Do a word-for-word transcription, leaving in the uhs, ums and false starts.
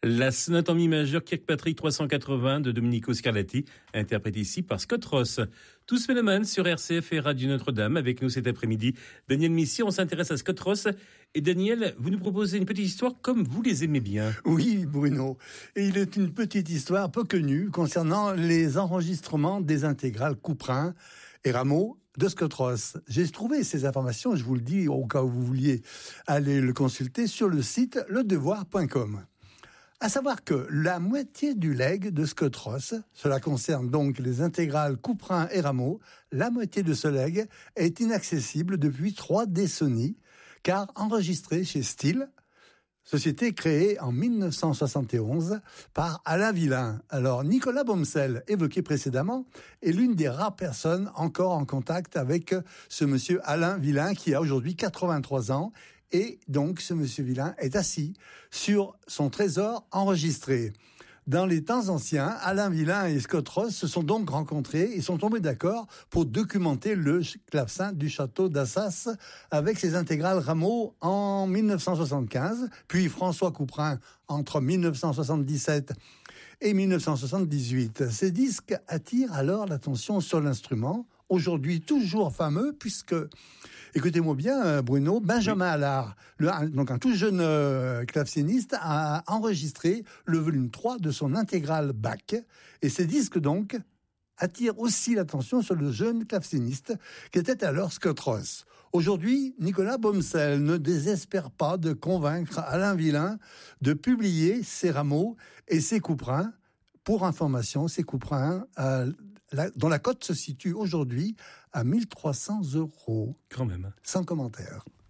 La sonate en mi majeur Kirkpatrick trois cent quatre-vingts de Domenico Scarlatti, interprétée ici par Scott Ross. Tous Mélomanes sur R C F et Radio Notre-Dame. Avec nous cet après-midi, Daniel Missy. On s'intéresse à Scott Ross. Et Daniel, vous nous proposez une petite histoire comme vous les aimez bien. Oui, Bruno. Et il est une petite histoire peu connue concernant les enregistrements des intégrales Couperin et Rameau de Scott Ross. J'ai trouvé ces informations, je vous le dis, au cas où vous vouliez aller le consulter, sur le site le devoir point com. À savoir que la moitié du legs de Scott Ross, cela concerne donc les intégrales Couperin et Rameau, la moitié de ce legs est inaccessible depuis trois décennies, car enregistré chez Steel, société créée en dix-neuf cent soixante et onze par Alain Villain. Alors, Nicolas Bomsel, évoqué précédemment, est l'une des rares personnes encore en contact avec ce monsieur Alain Villain, qui a aujourd'hui quatre-vingt-trois ans. Et donc, ce monsieur Villain est assis sur son trésor enregistré. Dans les temps anciens, Alain Villain et Scott Ross se sont donc rencontrés et sont tombés d'accord pour documenter le clavecin du château d'Assas avec ses intégrales Rameau en dix-neuf cent soixante-quinze, puis François Couperin entre dix-neuf cent soixante-dix-sept et dix-neuf cent soixante-dix-huit. Ces disques attirent alors l'attention sur l'instrument, aujourd'hui toujours fameux, puisque, écoutez-moi bien Bruno, Benjamin oui. Allard, le, donc un tout jeune euh, claveciniste, a enregistré le volume trois de son intégrale Bach, et ces disques donc attirent aussi l'attention sur le jeune claveciniste qui était alors Scott Ross. Aujourd'hui, Nicolas Bomsel ne désespère pas de convaincre Alain Villain de publier ses Rameaux et ses Couperins. Pour information, ces Couperins, euh, la, dont la cote se situe aujourd'hui à mille trois cents euros. Quand même. Sans commentaire.